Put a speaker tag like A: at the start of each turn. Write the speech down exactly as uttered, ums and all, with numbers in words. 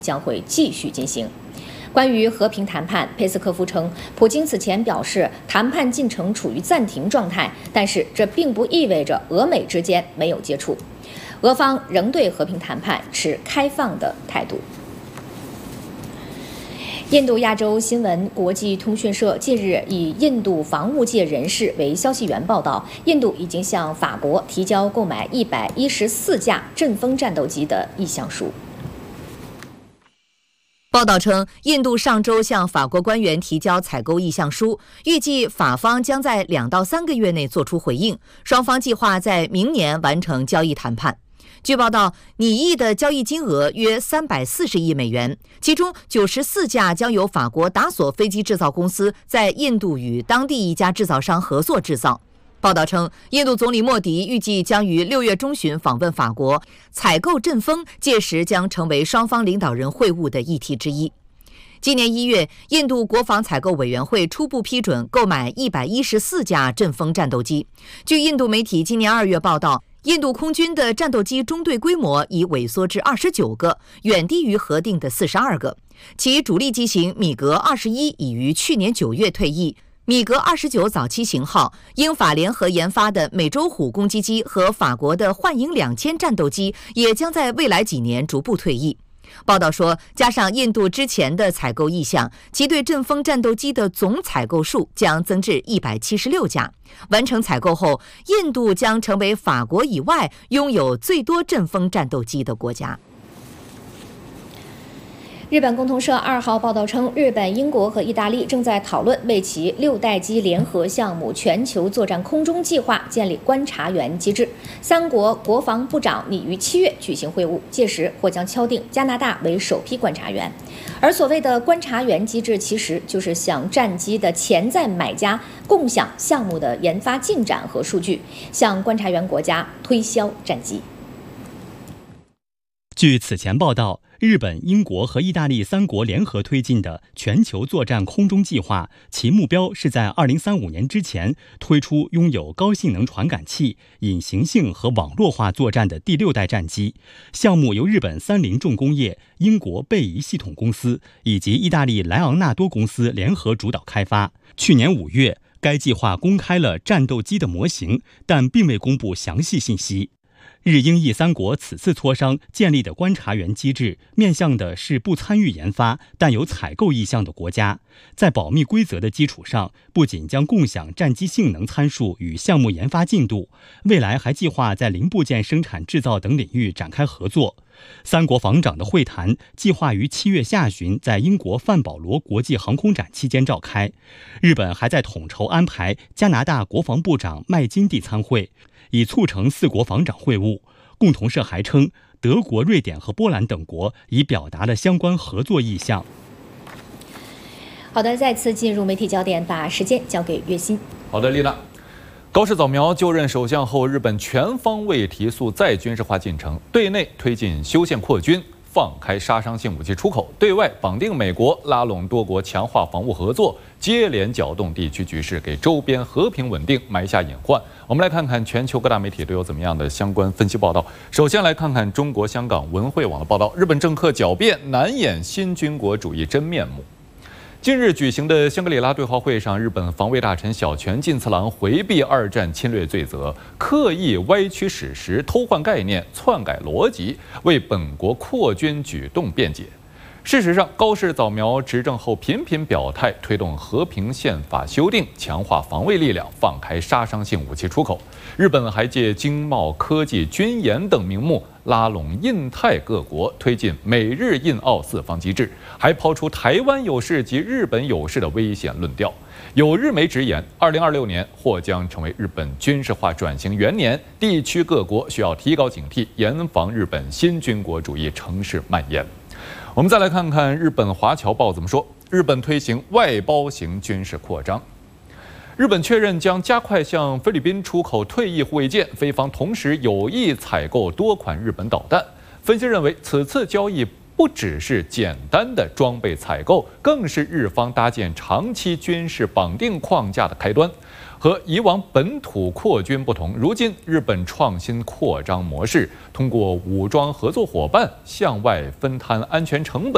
A: 将会继续进行。关于和平谈判，佩斯科夫称，普京此前表示谈判进程处于暂停状态，但是这并不意味着俄美之间没有接触。俄方仍对和平谈判持开放的态度。印度亚洲新闻国际通讯社近日以印度防务界人士为消息源报道，印度已经向法国提交购买一百一十四架阵风战斗机的意向书。
B: 报道称，印度上周向法国官员提交采购意向书，预计法方将在两到三个月内做出回应，双方计划在明年完成交易谈判。据报道，拟议的交易金额约三百四十亿美元，其中九十四架将由法国达索飞机制造公司在印度与当地一家制造商合作制造。报道称，印度总理莫迪预计将于六月中旬访问法国，采购阵风届时将成为双方领导人会晤的议题之一。今年一月，印度国防采购委员会初步批准购买一百一十四架阵风战斗机。据印度媒体今年二月报道，印度空军的战斗机中队规模已萎缩至二十九个，远低于核定的四十二个。其主力机型米格二十一已于去年九月退役。米格二十九早期型号，英法联合研发的美洲虎攻击机和法国的幻影两千战斗机也将在未来几年逐步退役。报道说，加上印度之前的采购意向，其对阵风战斗机的总采购数将增至一百七十六架。完成采购后，印度将成为法国以外拥有最多阵风战斗机的国家。
A: 日本共同社二号报道称，日本、英国和意大利正在讨论为其六代机联合项目全球作战空中计划建立观察员机制。三国国防部长拟于七月举行会晤，届时或将敲定加拿大为首批观察员。而所谓的观察员机制，其实就是向战机的潜在买家共享项目的研发进展和数据，向观察员国家推销战机。
C: 据此前报道，日本、英国和意大利三国联合推进的全球作战空中计划，其目标是在二零三五年之前推出拥有高性能传感器、隐形性和网络化作战的第六代战机。项目由日本三菱重工业、英国贝仪系统公司以及意大利莱昂纳多公司联合主导开发。去年五月，该计划公开了战斗机的模型，但并未公布详细信息。日英意三国此次磋商建立的观察员机制，面向的是不参与研发但有采购意向的国家。在保密规则的基础上，不仅将共享战机性能参数与项目研发进度，未来还计划在零部件生产制造等领域展开合作。三国防长的会谈计划于七月下旬在英国范保罗国际航空展期间召开。日本还在统筹安排加拿大国防部长麦金蒂参会，以促成四国防长会晤。共同社还称，德国、瑞典和波兰等国已表达了相关合作意向。
A: 好的，再次进入媒体焦点，把时间交给岳鑫。
D: 好的，丽娜。高市早苗就任首相后，日本全方位提速再军事化进程，对内推进修宪扩军，放开杀伤性武器出口；对外绑定美国，拉拢多国，强化防务合作，接连搅动地区局势，给周边和平稳定埋下隐患。我们来看看全球各大媒体都有怎么样的相关分析报道。首先来看看中国香港文汇网的报道：日本政客狡辩，难掩新军国主义真面目。近日举行的香格里拉对话会上，日本防卫大臣小泉进次郎回避二战侵略罪责，刻意歪曲史实、偷换概念、篡改逻辑，为本国扩军举动辩解。事实上，高市早苗执政后频频表态，推动和平宪法修订，强化防卫力量，放开杀伤性武器出口。日本还借经贸、科技、军演等名目，拉拢印太各国，推进美日印澳四方机制，还抛出台湾有事及日本有事的危险论调。有日媒直言，二零二六年或将成为日本军事化转型元年，地区各国需要提高警惕，严防日本新军国主义城市蔓延。我们再来看看日本华侨报怎么说。日本推行外包型军事扩张。日本确认将加快向菲律宾出口退役护卫舰，菲方同时有意采购多款日本导弹。分析认为，此次交易不只是简单的装备采购，更是日方搭建长期军事绑定框架的开端。和以往本土扩军不同，如今日本创新扩张模式，通过武装合作伙伴向外分摊安全成本。